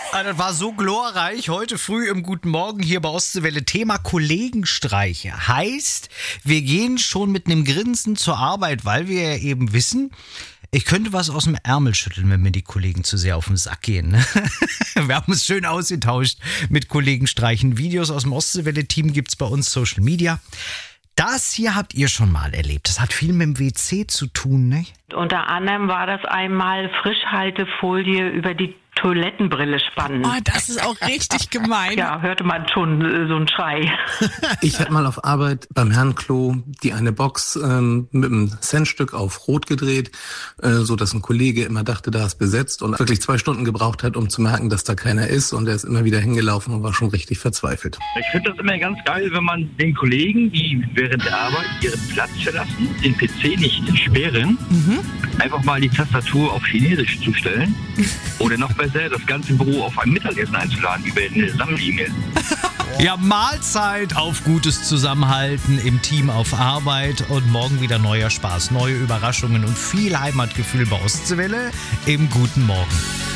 Das war so glorreich. Heute früh im Guten Morgen hier bei Ostseewelle. Thema Kollegenstreiche. Heißt, wir gehen schon mit einem Grinsen zur Arbeit, weil wir ja eben wissen, ich könnte was aus dem Ärmel schütteln, wenn mir die Kollegen zu sehr auf den Sack gehen. Ne? Wir haben uns schön ausgetauscht mit Kollegenstreichen. Videos aus dem Ostseewelle-Team gibt's bei uns, Social Media. Das hier habt ihr schon mal erlebt. Das hat viel mit dem WC zu tun, ne? Unter anderem war das einmal Frischhaltefolie über die Toilettenbrille spannen. Oh, das ist auch richtig gemein. Ja, hörte man schon so einen Schrei. Ich habe mal auf Arbeit beim Herrenklo die eine Box mit einem Centstück auf Rot gedreht, so dass ein Kollege immer dachte, da ist besetzt und wirklich 2 Stunden gebraucht hat, um zu merken, dass da keiner ist, und er ist immer wieder hingelaufen und war schon richtig verzweifelt. Ich finde das immer ganz geil, wenn man den Kollegen, die während der Arbeit ihren Platz verlassen, den PC nicht entsperren, einfach mal die Tastatur auf Chinesisch zu stellen oder noch besser, das ganze Büro auf ein Mittagessen einzuladen über eine Sammel-E-Mail. Ja, Mahlzeit auf gutes Zusammenhalten im Team auf Arbeit und morgen wieder neuer Spaß, neue Überraschungen und viel Heimatgefühl bei Ostseewelle im Guten Morgen.